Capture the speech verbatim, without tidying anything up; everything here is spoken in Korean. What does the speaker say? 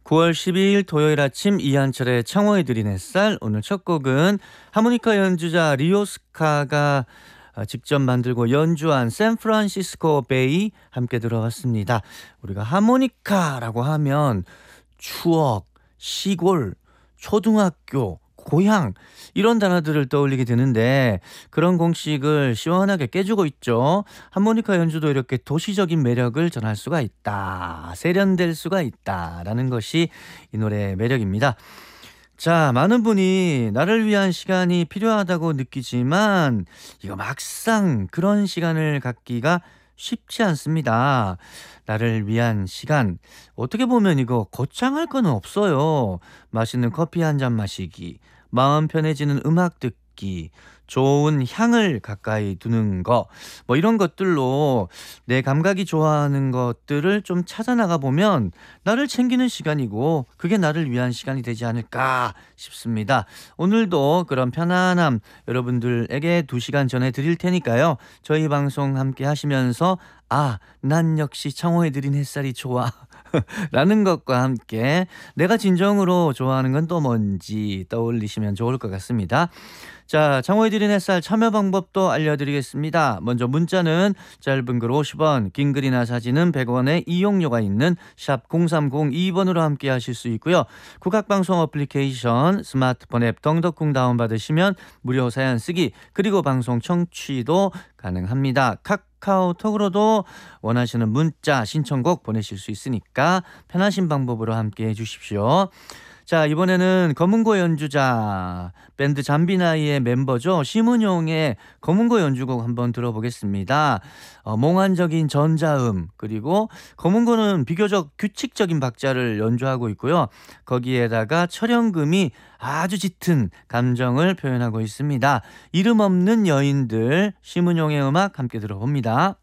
구월 십이일 토요일 아침 이한철의 창원이 드린 햇살. 오늘 첫 곡은 하모니카 연주자 리오스카가 아, 직접 만들고 연주한 샌프란시스코 베이 함께 들어봤습니다. 우리가 하모니카라고 하면 추억, 시골, 초등학교, 고향 이런 단어들을 떠올리게 되는데 그런 공식을 시원하게 깨주고 있죠. 하모니카 연주도 이렇게 도시적인 매력을 전할 수가 있다. 세련될 수가 있다라는 것이 이 노래의 매력입니다. 자, 많은 분이 나를 위한 시간이 필요하다고 느끼지만 이거 막상 그런 시간을 갖기가 쉽지 않습니다. 나를 위한 시간. 어떻게 보면 이거 거창할 건 없어요. 맛있는 커피 한 잔 마시기, 마음 편해지는 음악 듣기, 좋은 향을 가까이 두는 거, 뭐 이런 것들로 내 감각이 좋아하는 것들을 좀 찾아 나가 보면 나를 챙기는 시간이고 그게 나를 위한 시간이 되지 않을까 싶습니다. 오늘도 그런 편안함 여러분들에게 두 시간 전해 드릴 테니까요. 저희 방송 함께 하시면서 아, 난 역시 창호에 드린 햇살이 좋아 라는 것과 함께 내가 진정으로 좋아하는 건 또 뭔지 떠올리시면 좋을 것 같습니다. 자, 창호에 드린 햇살 참여 방법도 알려드리겠습니다. 먼저 문자는 짧은 글 오십 원, 긴 글이나 사진은 백 원의 이용료가 있는 샵 공삼공이 번으로 함께 하실 수 있고요. 국악방송 어플리케이션 스마트폰 앱 덩덕궁 다운받으시면 무료 사연 쓰기 그리고 방송 청취도 가능합니다. 카카오톡으로도 원하시는 문자 신청곡 보내실 수 있으니까 편하신 방법으로 함께 해주십시오. 자, 이번에는 검은고 연주자 밴드 잠비나이의 멤버죠. 심은용의 검은고 연주곡 한번 들어보겠습니다. 어, 몽환적인 전자음 그리고 검은고는 비교적 규칙적인 박자를 연주하고 있고요. 거기에다가 철연금이 아주 짙은 감정을 표현하고 있습니다. 이름 없는 여인들 심은용의 음악 함께 들어봅니다.